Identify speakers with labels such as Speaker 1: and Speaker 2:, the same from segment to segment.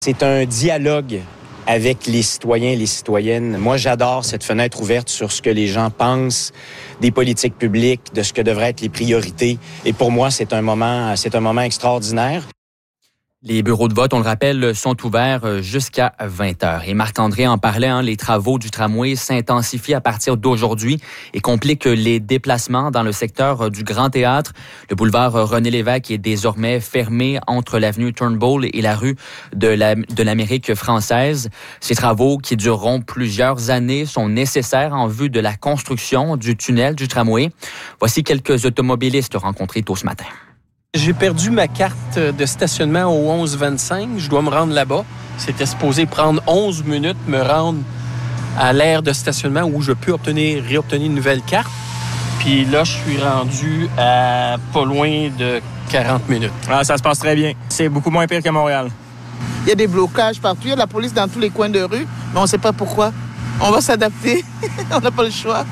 Speaker 1: C'est un dialogue avec les citoyens et les citoyennes. Moi, j'adore cette fenêtre ouverte sur ce que les gens pensent des politiques publiques, de ce que devraient être les priorités. Et pour moi, c'est un moment extraordinaire.
Speaker 2: Les bureaux de vote, on le rappelle, sont ouverts jusqu'à 20h. Et Marc-André en parlait, les travaux du tramway s'intensifient à partir d'aujourd'hui et compliquent les déplacements dans le secteur du Grand Théâtre. Le boulevard René-Lévesque est désormais fermé entre l'avenue Turnbull et la rue de l'Amérique française. Ces travaux, qui dureront plusieurs années, sont nécessaires en vue de la construction du tunnel du tramway. Voici quelques automobilistes rencontrés tôt ce matin.
Speaker 3: J'ai perdu ma carte de stationnement au 11-25. Je dois me rendre là-bas. C'était supposé prendre 11 minutes, me rendre à l'aire de stationnement où je peux réobtenir une nouvelle carte. Puis là, je suis rendu à pas loin de 40 minutes.
Speaker 4: Ah, ça se passe très bien. C'est beaucoup moins pire que Montréal.
Speaker 5: Il y a des blocages partout. Il y a de la police dans tous les coins de rue, mais on ne sait pas pourquoi. On va s'adapter. On n'a pas le choix.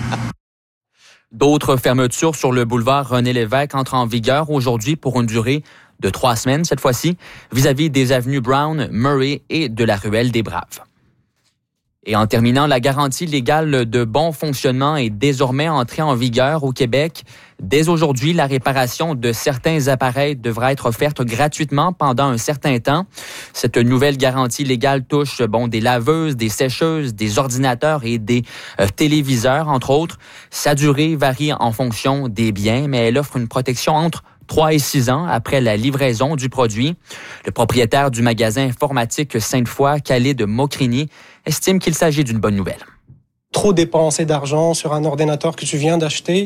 Speaker 2: D'autres fermetures sur le boulevard René-Lévesque entrent en vigueur aujourd'hui pour une durée de 3 semaines, cette fois-ci, vis-à-vis des avenues Brown, Murray et de la ruelle des Braves. Et en terminant, la garantie légale de bon fonctionnement est désormais entrée en vigueur au Québec. Dès aujourd'hui, la réparation de certains appareils devra être offerte gratuitement pendant un certain temps. Cette nouvelle garantie légale touche des laveuses, des sécheuses, des ordinateurs et des téléviseurs, entre autres. Sa durée varie en fonction des biens, mais elle offre une protection entre 3 et 6 ans après la livraison du produit. Le propriétaire du magasin informatique Sainte-Foy, Khalid Mokrini, estime qu'il s'agit d'une bonne nouvelle.
Speaker 6: Trop dépenser d'argent sur un ordinateur que tu viens d'acheter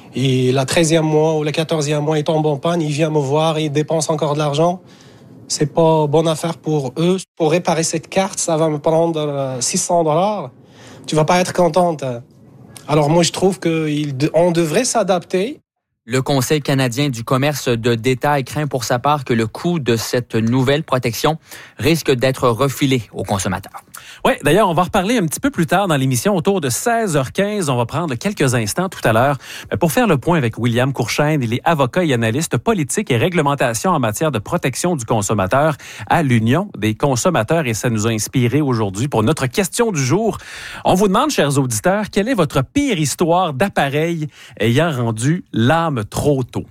Speaker 6: et la 13e mois ou le 14e mois, il tombe en panne, il vient me voir et il dépense encore de l'argent. C'est pas bonne affaire pour eux. Pour réparer cette carte, ça va me prendre $600. Tu vas pas être contente. Alors moi, je trouve qu'on devrait s'adapter.
Speaker 2: Le Conseil canadien du commerce de détail craint pour sa part que le coût de cette nouvelle protection risque d'être refilé aux consommateurs.
Speaker 7: Oui, d'ailleurs, on va reparler un petit peu plus tard dans l'émission, autour de 16h15. On va prendre quelques instants tout à l'heure pour faire le point avec William Courchaine. Il est avocat et analyste politique et réglementation en matière de protection du consommateur à l'Union des consommateurs. Et ça nous a inspiré aujourd'hui pour notre question du jour. On vous demande, chers auditeurs, quelle est votre pire histoire d'appareil ayant rendu l'âme trop tôt?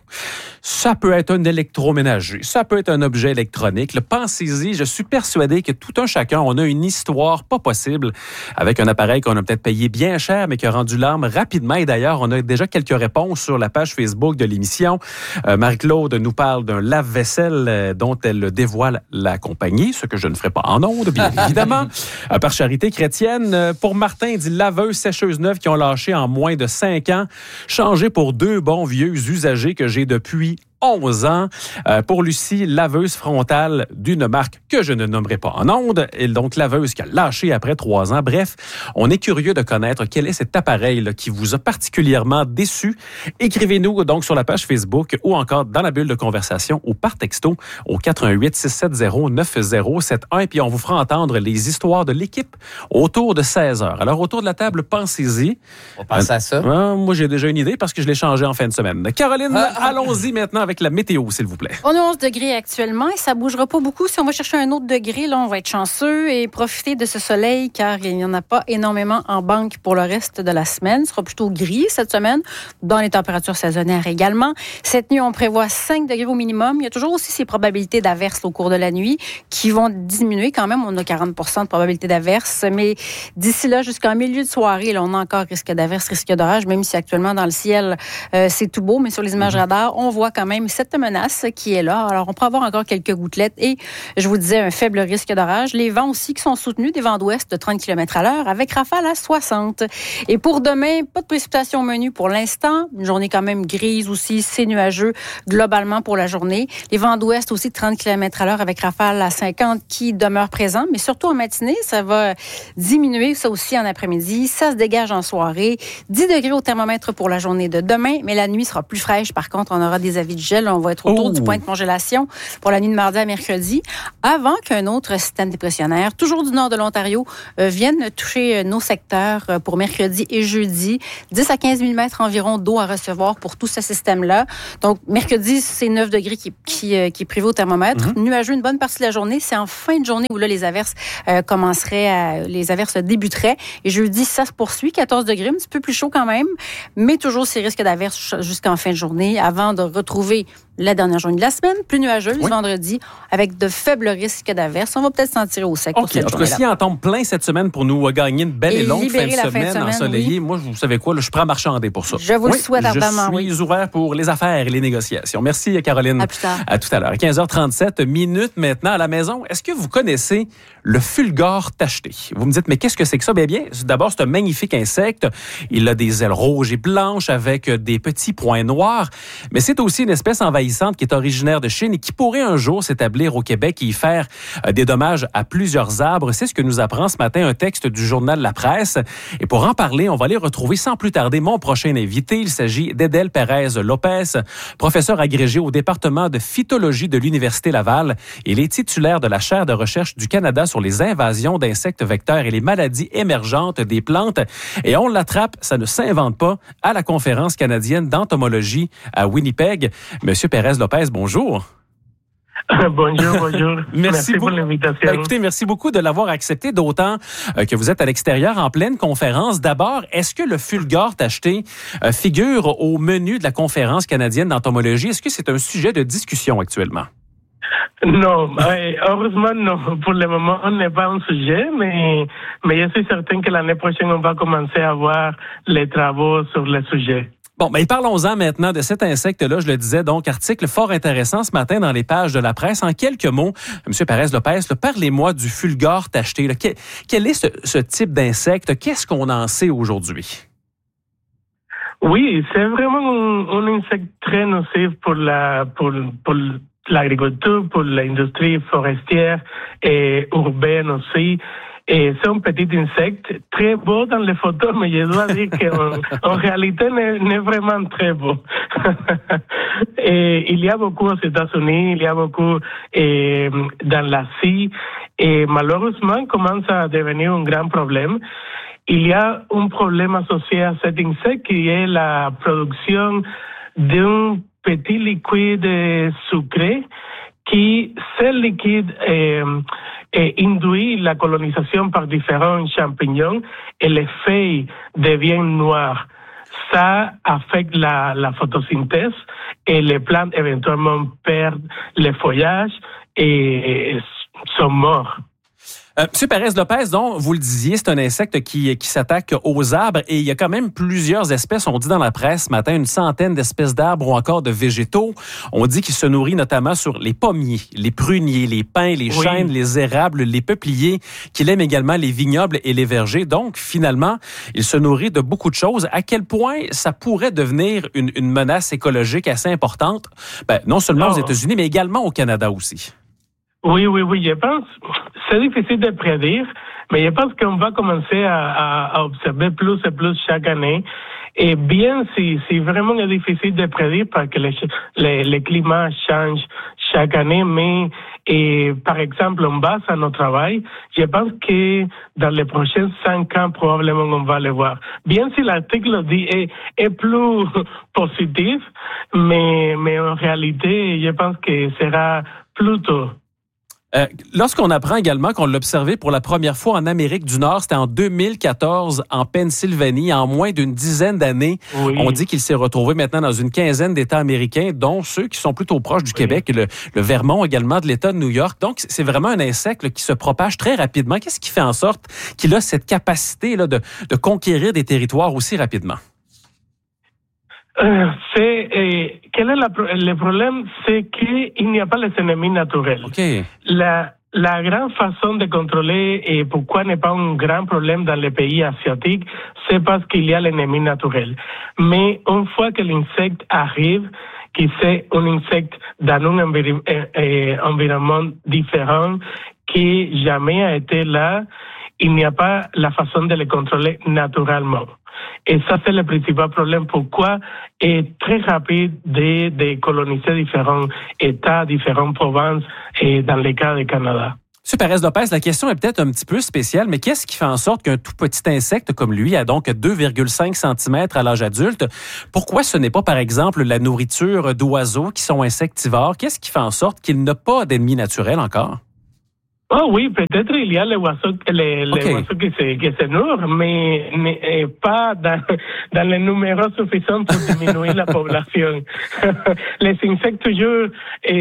Speaker 7: Ça peut être un électroménager, ça peut être un objet électronique. Pensez-y, je suis persuadé que tout un chacun, on a une histoire pas possible avec un appareil qu'on a peut-être payé bien cher, mais qui a rendu l'âme rapidement. Et d'ailleurs, on a déjà quelques réponses sur la page Facebook de l'émission. Marie-Claude nous parle d'un lave-vaisselle dont elle dévoile la compagnie, ce que je ne ferai pas en ondes, bien évidemment. Par charité chrétienne, pour Martin, il dit laveuse, sécheuse neuve qui ont lâché en moins de 5 ans, changé pour 2 bons vieux usagers que j'ai depuis 11 ans. Pour Lucie, laveuse frontale d'une marque que je ne nommerai pas en ondes, et donc laveuse qui a lâché après 3 ans. Bref, on est curieux de connaître quel est cet appareil qui vous a particulièrement déçu. Écrivez-nous donc sur la page Facebook ou encore dans la bulle de conversation ou par texto au 88-670-9071, et puis on vous fera entendre les histoires de l'équipe autour de 16h. Alors, autour de la table, pensez-y.
Speaker 2: On pense à ça.
Speaker 7: Moi, j'ai déjà une idée parce que je l'ai changé en fin de semaine. Caroline, allons-y maintenant avec la météo, s'il vous plaît.
Speaker 8: On a 11 degrés actuellement et ça ne bougera pas beaucoup. Si on va chercher un autre degré, là, on va être chanceux et profiter de ce soleil car il n'y en a pas énormément en banque pour le reste de la semaine. Ce sera plutôt gris cette semaine, dans les températures saisonnières également. Cette nuit, on prévoit 5 degrés au minimum. Il y a toujours aussi ces probabilités d'averses au cours de la nuit qui vont diminuer quand même. On a 40% de probabilité d'averses, mais d'ici là, jusqu'en milieu de soirée, là, on a encore risque d'averses, risque d'orage, même si actuellement dans le ciel, c'est tout beau, mais sur les images radar, on voit quand même cette menace qui est là. Alors, on peut avoir encore quelques gouttelettes et, je vous disais, un faible risque d'orage. Les vents aussi qui sont soutenus, des vents d'ouest de 30 km/h avec rafale à 60. Et pour demain, pas de précipitations menues pour l'instant. Une journée quand même grise aussi, c'est nuageux globalement pour la journée. Les vents d'ouest aussi de 30 km/h avec rafale à 50 qui demeurent présents, mais surtout en matinée, ça va diminuer, ça aussi en après-midi. Ça se dégage en soirée. 10 degrés au thermomètre pour la journée de demain, mais la nuit sera plus fraîche. Par contre, on aura des avis de gel. On va être autour du point de congélation pour la nuit de mardi à mercredi, avant qu'un autre système dépressionnaire, toujours du nord de l'Ontario, vienne toucher nos secteurs pour mercredi et jeudi. 10 à 15 000 mètres environ d'eau à recevoir pour tout ce système-là. Donc, mercredi, c'est 9 degrés qui est privé au thermomètre. Nuageux une bonne partie de la journée. C'est en fin de journée où là, les averses les averses débuteraient. Et jeudi, ça se poursuit. 14 degrés, un petit peu plus chaud quand même, mais toujours ces risques d'averses jusqu'en fin de journée avant de retrouver la dernière journée de la semaine, plus nuageuse, vendredi, avec de faibles risques d'averses. On va peut-être s'en tirer au sec pour cette journée-là.
Speaker 7: S'il en tombe plein cette semaine pour nous gagner une belle et longue fin de semaine ensoleillée, moi, vous savez quoi, là, je suis prêt à marchander pour ça.
Speaker 8: Je vous le souhaite ardemment,
Speaker 7: Je suis ouvert pour les affaires et les négociations. Merci, Caroline.
Speaker 8: À plus tard.
Speaker 7: À tout à l'heure. 15h37 minutes maintenant à la maison. Est-ce que vous connaissez le fulgore tacheté? Vous me dites, mais qu'est-ce que c'est que ça? Bien, d'abord, c'est un magnifique insecte. Il a des ailes rouges et blanches avec des petits points noirs. Mais c'est aussi une espèce envahissante qui est originaire de Chine et qui pourrait un jour s'établir au Québec et y faire des dommages à plusieurs arbres. C'est ce que nous apprend ce matin un texte du journal La Presse. Et pour en parler, on va aller retrouver sans plus tarder mon prochain invité. Il s'agit d'Edel Pérez-Lopez, professeur agrégé au département de phytologie de l'Université Laval. Il est titulaire de la chaire de recherche du Canada sur les invasions d'insectes vecteurs et les maladies émergentes des plantes. Et on l'attrape, ça ne s'invente pas, à la conférence canadienne d'entomologie à Winnipeg. Monsieur Pérez-Lopez, bonjour.
Speaker 9: Bonjour. Merci pour l'invitation.
Speaker 7: Écoutez, merci beaucoup de l'avoir accepté, d'autant que vous êtes à l'extérieur en pleine conférence. D'abord, est-ce que le fulgore tacheté figure au menu de la conférence canadienne d'entomologie? Est-ce que c'est un sujet de discussion actuellement?
Speaker 9: Non, heureusement non. Pour le moment, on n'est pas un sujet, mais je suis certain que l'année prochaine, on va commencer à voir les travaux sur le sujet.
Speaker 7: Bon, mais parlons-en maintenant de cet insecte-là. Je le disais, donc, article fort intéressant ce matin dans les pages de la presse. En quelques mots, M. Pérez-Lopez, parlez-moi du fulgore tacheté. Quel est ce type d'insecte? Qu'est-ce qu'on en sait aujourd'hui?
Speaker 9: Oui, c'est vraiment un insecte très nocif pour l'agriculture, pour l'industrie forestière et urbaine aussi. Et c'est un petit insecte très beau dans les photos, mais je dois dire qu'en réalité, n'est vraiment très beau. Et il y a beaucoup aux États-Unis, il y a beaucoup dans l'Asie, et malheureusement, commence à devenir un grand problème. Il y a un problème associé à cet insecte qui est la production d'un petit liquide sucré qui, ce liquide induit la colonisation par différents champignons et les feuilles deviennent noires. Ça affecte la photosynthèse et les plantes éventuellement perdent le feuillage et sont mortes.
Speaker 7: Monsieur Pérez-Lopez, donc, vous le disiez, c'est un insecte qui s'attaque aux arbres et il y a quand même plusieurs espèces. On dit dans la presse ce matin une centaine d'espèces d'arbres ou encore de végétaux. On dit qu'il se nourrit notamment sur les pommiers, les pruniers, les pins, les chênes, les érables, les peupliers, qu'il aime également les vignobles et les vergers. Donc, finalement, il se nourrit de beaucoup de choses. À quel point ça pourrait devenir une menace écologique assez importante, non seulement aux États-Unis, mais également au Canada aussi?
Speaker 9: Oui, je pense, c'est difficile de prédire, mais je pense qu'on va commencer à observer plus et plus chaque année. Et bien, c'est vraiment difficile de prédire parce que le climat change chaque année, mais par exemple, on base à notre travail, je pense que dans les prochains 5 ans, probablement, on va le voir. Bien si l'article dit est plus positif, mais en réalité, je pense que sera plus tôt.
Speaker 7: Lorsqu'on apprend également qu'on l'a observé pour la première fois en Amérique du Nord, c'était en 2014 en Pennsylvanie, en moins d'une dizaine d'années. Oui. On dit qu'il s'est retrouvé maintenant dans une quinzaine d'États américains, dont ceux qui sont plutôt proches du Québec, le Vermont également, de l'État de New York. Donc, c'est vraiment un insecte qui se propage très rapidement. Qu'est-ce qui fait en sorte qu'il a cette capacité de conquérir des territoires aussi rapidement?
Speaker 9: Quel est le problème? C'est qu'il n'y a pas les ennemis naturels.
Speaker 7: Okay.
Speaker 9: La grande façon de contrôler et pourquoi n'est pas un grand problème dans les pays asiatiques, c'est parce qu'il y a l'ennemi naturel. Mais une fois que l'insecte arrive, qui c'est un insecte dans un environnement différent qui jamais a été là, il n'y a pas la façon de les contrôler naturellement. Et ça, c'est le principal problème. Pourquoi est très rapide de coloniser différents États, différentes provinces, et dans le cas du Canada.
Speaker 7: M. Pérez-Lopez, la question est peut-être un petit peu spéciale, mais qu'est-ce qui fait en sorte qu'un tout petit insecte comme lui a donc 2,5 cm à l'âge adulte? Pourquoi ce n'est pas, par exemple, la nourriture d'oiseaux qui sont insectivores? Qu'est-ce qui fait en sorte qu'il n'a pas d'ennemis naturels encore?
Speaker 9: Oh oui, peut-être il y a les oiseaux qui se nourrissent, mais pas dans les numéros suffisants pour diminuer la population. Les insectes toujours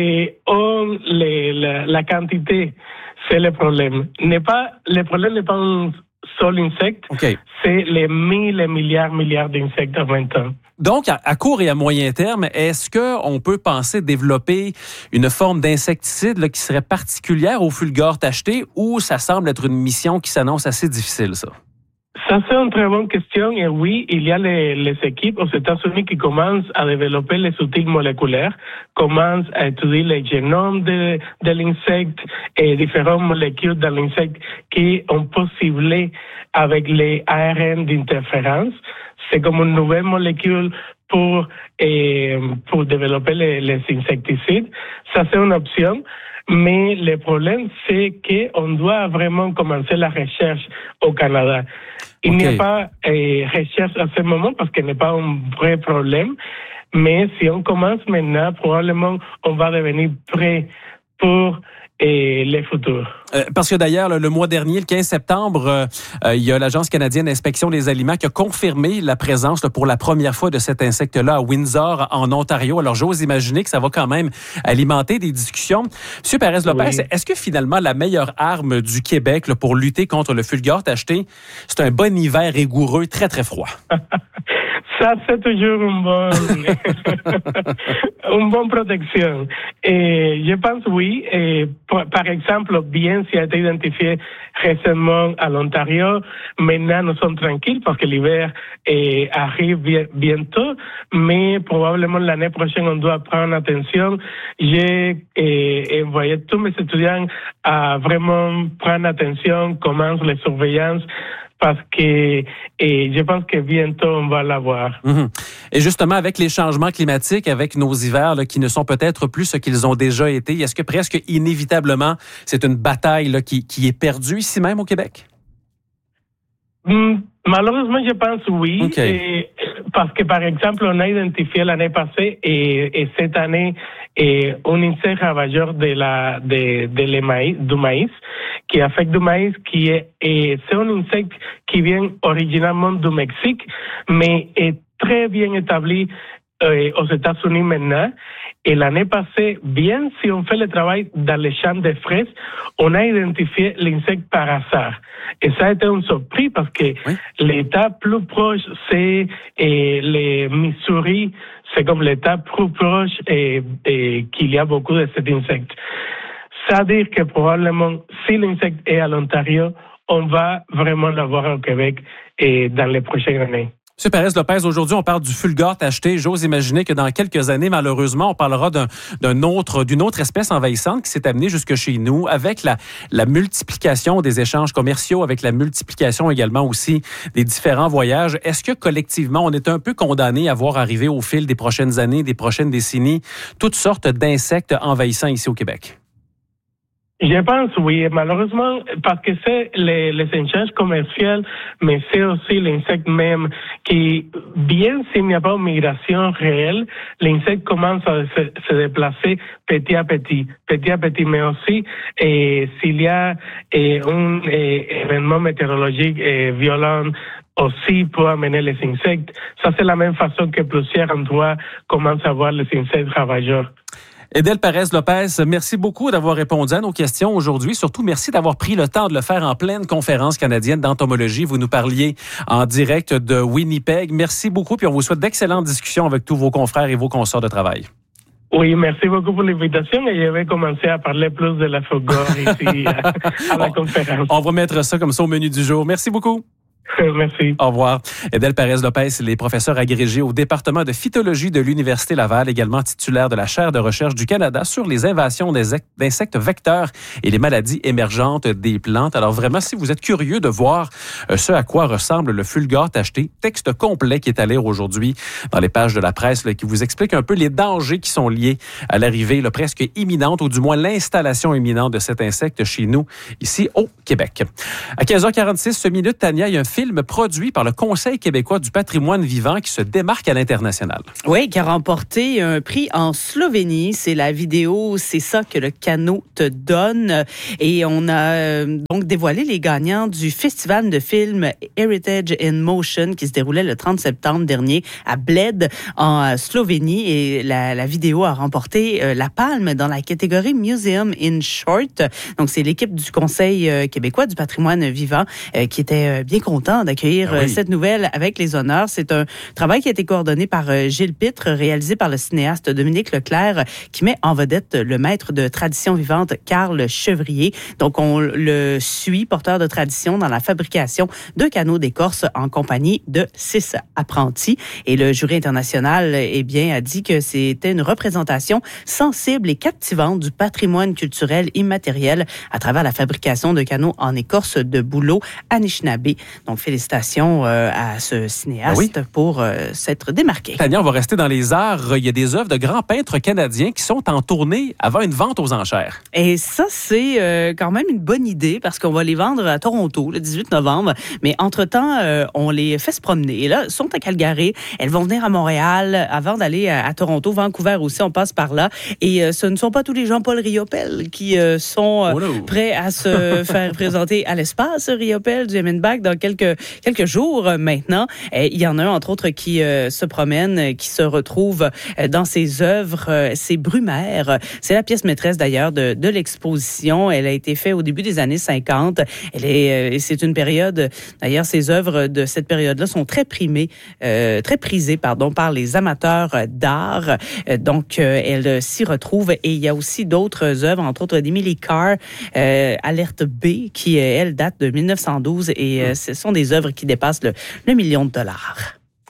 Speaker 9: ont la quantité, c'est le problème. Le problème n'est pas un seul insecte, c'est les milliards d'insectes en même temps.
Speaker 7: Donc, à court et à moyen terme, est-ce qu'on peut penser développer une forme d'insecticide qui serait particulière au fulgure tacheté, ou ça semble être une mission qui s'annonce assez difficile, ça?
Speaker 9: Ça, c'est une très bonne question. Et oui, il y a les équipes aux États-Unis qui commencent à développer les outils moléculaires, commencent à étudier le génome de l'insecte et différentes molécules dans l'insecte qui ont possible avec les ARN d'interférence. C'est comme une nouvelle molécule pour développer les insecticides. Ça, c'est une option. Mais le problème, c'est qu'on doit vraiment commencer la recherche au Canada. Il n'y a pas recherche à ce moment parce qu'il n'y a pas un vrai problème. Mais si on commence maintenant, probablement, on va devenir prêt pour les futurs.
Speaker 7: Parce que d'ailleurs, le mois dernier, le 15 septembre, il y a l'Agence canadienne d'inspection des aliments qui a confirmé la présence pour la première fois de cet insecte-là à Windsor, en Ontario. Alors, j'ose imaginer que ça va quand même alimenter des discussions. M. Pérez-Lopez, est-ce que finalement, la meilleure arme du Québec pour lutter contre le fulgure tacheté, c'est un bon hiver rigoureux, très, très froid?
Speaker 9: Ça, c'est toujours une bonne protection. Et je pense oui. Et par exemple, bien s'il a été identifié récemment à l'Ontario, maintenant nous sommes tranquilles parce que l'hiver arrive bientôt, mais probablement l'année prochaine on doit prendre attention. J'ai envoyé tous mes étudiants à vraiment prendre attention, commencer les surveillances, parce que je pense que bientôt, on va l'avoir.
Speaker 7: Et justement, avec les changements climatiques, avec nos hivers qui ne sont peut-être plus ce qu'ils ont déjà été, est-ce que presque inévitablement, c'est une bataille qui est perdue ici même au Québec?
Speaker 9: Malheureusement, je pense oui. Parce que, par exemple, on a identifié l'année passée et cette année un insecte ravageur du maïs, qui affecte du maïs, c'est un insecte qui vient originalement du Mexique, mais est très bien établi aux États-Unis maintenant. Et l'année passée, bien si on fait le travail dans les champs de fraises, on a identifié l'insecte par hasard. Et ça a été une surprise parce que l'état plus proche, c'est le Missouri, c'est comme l'état plus proche qu'il y a beaucoup de cet insecte. Ça veut dire que probablement, si l'insecte est à l'Ontario, on va vraiment l'avoir au Québec dans les prochaines années.
Speaker 7: M. Pérez-Lopez, aujourd'hui, on parle du fulgure tacheté. J'ose imaginer que dans quelques années, malheureusement, on parlera d'une autre espèce envahissante qui s'est amenée jusque chez nous avec la multiplication des échanges commerciaux, avec la multiplication également aussi des différents voyages. Est-ce que collectivement, on est un peu condamné à voir arriver au fil des prochaines années, des prochaines décennies, toutes sortes d'insectes envahissants ici au Québec?
Speaker 9: Je pense oui, malheureusement, parce que c'est les échanges commerciaux, mais c'est aussi l'insecte même qui, bien s'il n'y a pas une migration réelle, l'insecte commence à se déplacer petit à petit, mais aussi s'il y a un événement météorologique violent, aussi pour amener les insectes. Ça, c'est la même façon que plusieurs endroits commencent à voir les insectes ravageurs.
Speaker 7: Edel Pérez-Lopez, merci beaucoup d'avoir répondu à nos questions aujourd'hui. Surtout, merci d'avoir pris le temps de le faire en pleine conférence canadienne d'entomologie. Vous nous parliez en direct de Winnipeg. Merci beaucoup, puis on vous souhaite d'excellentes discussions avec tous vos confrères et vos consorts de travail.
Speaker 9: Oui, merci beaucoup pour l'invitation et je vais commencer à parler plus de la fulgure ici à la conférence.
Speaker 7: On va mettre ça comme ça au menu du jour. Merci beaucoup.
Speaker 9: Merci.
Speaker 7: Au revoir. Edel Pérez-Lopez, il est professeur agrégé au département de phytologie de l'Université Laval, également titulaire de la chaire de recherche du Canada sur les invasions d'insectes vecteurs et les maladies émergentes des plantes. Alors vraiment, si vous êtes curieux de voir ce à quoi ressemble le fulgure tacheté, texte complet qui est à lire aujourd'hui dans les pages de la presse qui vous explique un peu les dangers qui sont liés à l'arrivée presque imminente, ou du moins l'installation imminente de cet insecte chez nous, ici au Québec. À 15h46 minutes, Tania, il y a un film produit par le Conseil québécois du patrimoine vivant qui se démarque à l'international.
Speaker 10: Oui, qui a remporté un prix en Slovénie. C'est la vidéo « C'est ça que le canot te donne ». Et on a donc dévoilé les gagnants du festival de films Heritage in Motion qui se déroulait le 30 septembre dernier à Bled, en Slovénie. Et la vidéo a remporté la palme dans la catégorie Museum in Short. Donc, c'est l'équipe du Conseil québécois du patrimoine vivant qui était bien content d'accueillir cette nouvelle avec les honneurs. C'est un travail qui a été coordonné par Gilles Pitre, réalisé par le cinéaste Dominique Leclerc, qui met en vedette le maître de tradition vivante Carl Chevrier. Donc, on le suit, porteur de tradition dans la fabrication de canots d'écorce en compagnie de 6 apprentis. Et le jury international, a dit que c'était une représentation sensible et captivante du patrimoine culturel immatériel à travers la fabrication de canots en écorce de bouleau Anishinaabe. Donc, félicitations à ce cinéaste pour s'être démarqué.
Speaker 7: Tania, on va rester dans les arts. Il y a des œuvres de grands peintres canadiens qui sont en tournée avant une vente aux enchères.
Speaker 10: Et ça, c'est quand même une bonne idée parce qu'on va les vendre à Toronto le 18 novembre. Mais entre-temps, on les fait se promener. Et là, elles sont à Calgary. Elles vont venir à Montréal avant d'aller à Toronto. Vancouver aussi, on passe par là. Et ce ne sont pas tous les Jean-Paul Riopel qui sont prêts à se faire présenter à l'espace Riopel du Emenbach dans quelques jours maintenant. Il y en a un, entre autres, qui se promène, qui se retrouve dans ses œuvres. C'est Brumaire. C'est la pièce maîtresse, d'ailleurs, de l'exposition. Elle a été faite au début des années 50. C'est une période... D'ailleurs, ces œuvres de cette période-là sont très prisées par les amateurs d'art. Donc, elle s'y retrouve. Et il y a aussi d'autres œuvres, entre autres d'Emily Carr, Alerte B, qui, elle, date de 1912. Et ce sont des œuvres qui dépassent le $1 million.